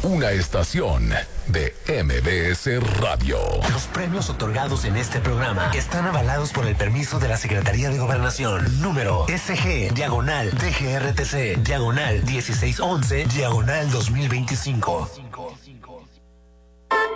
una estación de MBS Radio. Los premios otorgados en este programa están avalados por el permiso de la Secretaría de Gobernación. Número SG, /DGRTC, /1611, /2025.